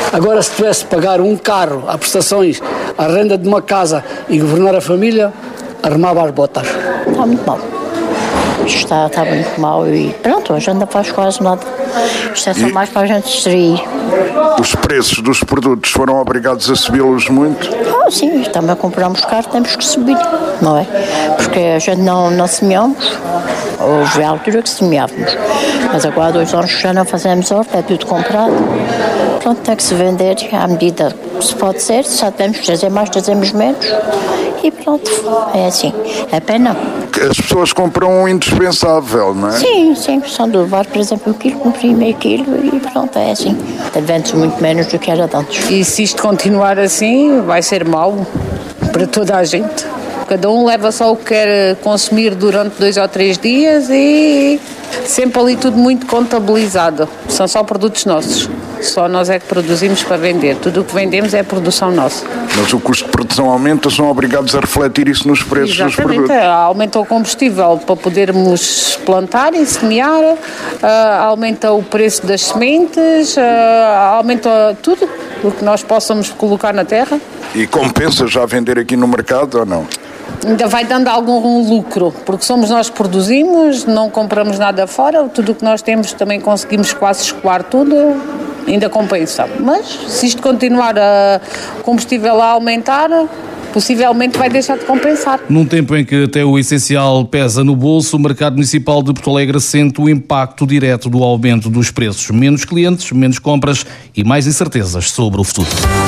Agora, se tivesse de pagar um carro, a prestações, a renda de uma casa e governar a família, armava as botas. Está muito mal. Isto está muito mal e pronto, a gente não faz quase nada. Isto é só mais para a gente distrair. Os preços dos produtos foram obrigados a subi-los muito? Sim, também compramos caro, temos que subir, não é? Porque a gente não semeamos, houve a altura que semeávamos, mas agora há 2 anos já não fazemos horta, é tudo comprado. Pronto, tem que se vender à medida que se pode ser, se já devemos trazer mais, trazemos menos e pronto, é assim, é pena. As pessoas compram um indispensável, não é? Sim, são de levar, por exemplo, 1 quilo, comprei meio quilo e pronto, é assim. Vende-se muito menos do que era antes. E se isto continuar assim, vai ser mau para toda a gente. Cada um leva só o que quer consumir durante 2 ou 3 dias e sempre ali tudo muito contabilizado. São só produtos nossos. Só nós é que produzimos para vender. Tudo o que vendemos é produção nossa. Mas o custo de produção aumenta, são obrigados a refletir isso nos preços dos produtos. Aumenta o combustível para podermos plantar e semear, aumenta o preço das sementes, aumenta tudo o que nós possamos colocar na terra. E compensa já vender aqui no mercado ou não? Ainda vai dando algum lucro, porque somos nós que produzimos, não compramos nada fora, tudo o que nós temos também conseguimos quase escoar tudo, ainda compensa. Mas se isto continuar o combustível a aumentar, possivelmente vai deixar de compensar. Num tempo em que até o essencial pesa no bolso, o mercado municipal de Porto Alegre sente o impacto direto do aumento dos preços. Menos clientes, menos compras e mais incertezas sobre o futuro.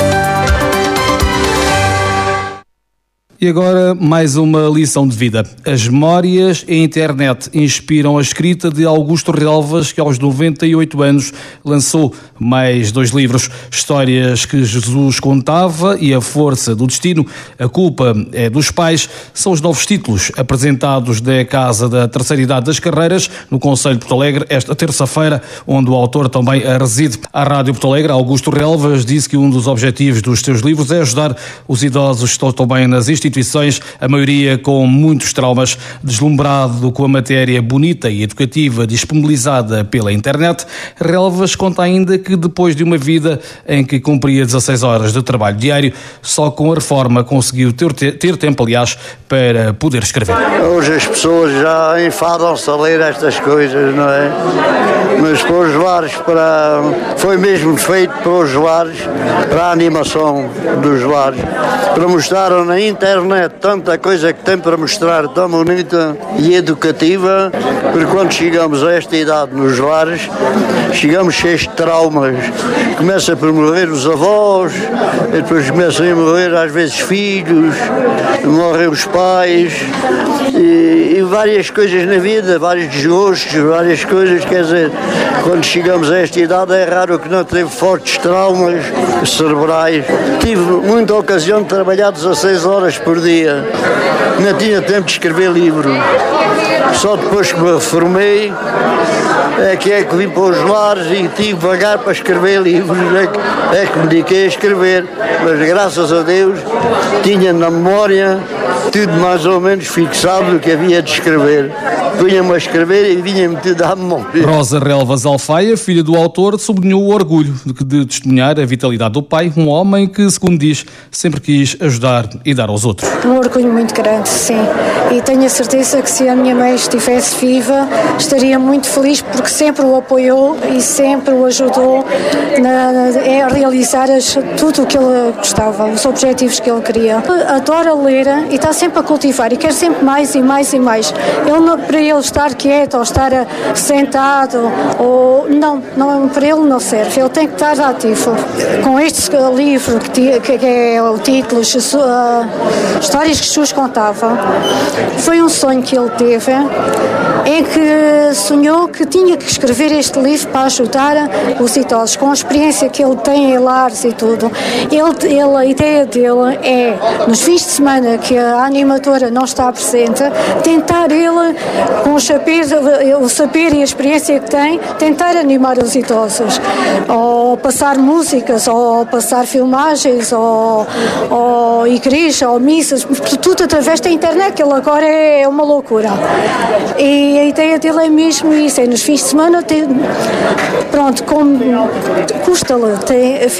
E agora, mais uma lição de vida. As memórias e a internet inspiram a escrita de Augusto Relvas, que aos 98 anos lançou mais 2 livros. Histórias que Jesus contava e A Força do Destino. A culpa é dos pais. São os novos títulos apresentados da Casa da Terceira Idade das Carreiras, no Concelho de Porto Alegre, esta terça-feira, onde o autor também reside. À Rádio Porto Alegre, Augusto Relvas disse que um dos objetivos dos seus livros é ajudar os idosos que estão também nas instituições, a maioria com muitos traumas. Deslumbrado com a matéria bonita e educativa disponibilizada pela internet, Relvas conta ainda que depois de uma vida em que cumpria 16 horas de trabalho diário, só com a reforma conseguiu ter tempo, aliás, para poder escrever. Hoje as pessoas já enfadam-se a ler estas coisas, não é? Mas para os lares, foi mesmo feito para os lares, para a animação dos lares, para mostrar na internet tanta coisa que tem para mostrar, tão bonita e educativa, porque quando chegamos a esta idade nos lares, chegamos cheios de traumas. Começa por morrer os avós, e depois começam a morrer às vezes filhos, morrem os pais, e várias coisas na vida, vários desgostos, várias coisas, quer dizer, quando chegamos a esta idade é raro que não teve fortes traumas cerebrais. Tive muita ocasião de trabalhar 16 horas por dia, não tinha tempo de escrever livro. Só depois que me reformei é que vim para os lares e tive que pagar para escrever livros, é que me dediquei a escrever, mas graças a Deus tinha na memória tudo mais ou menos fixado o que havia de escrever. Punha-me a escrever e vinha-me tudo à memória. Rosa Relvas Alfaia, filha do autor, sublinhou o orgulho de testemunhar a vitalidade do pai, um homem que, segundo diz, sempre quis ajudar e dar aos outros. Um orgulho muito grande, sim. E tenho a certeza que se a minha mãe estivesse viva, estaria muito feliz porque sempre o apoiou e sempre o ajudou a realizar tudo o que ele gostava, os objetivos que ele queria. Adora ler e está sempre a cultivar e quer sempre mais e mais e mais. Para ele estar quieto ou estar sentado, ou não, para ele não serve. Ele tem que estar ativo. Com este livro, que é o título, Histórias que Jesus contava, foi um sonho que ele teve, em que sonhou que tinha que escrever este livro para ajudar os idosos, com a experiência que ele tem em lares e tudo. A ideia dele é, nos fins de semana que a animadora não está presente, tentar ele, com o saber e a experiência que tem, tentar animar os idosos, ou passar músicas, ou passar filmagens, ou igreja, ou missas, tudo através da internet, que ele agora é uma loucura. E a ideia dele é mesmo isso, é nos fins de semana, pronto, como custa-lhe